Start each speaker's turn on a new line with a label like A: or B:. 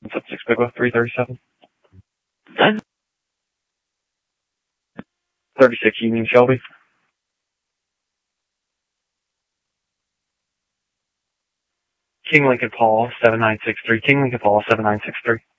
A: What's up, 6 Big 337? 36 Union Shelby. King Lincoln Paul 7963. King Lincoln Paul 7963.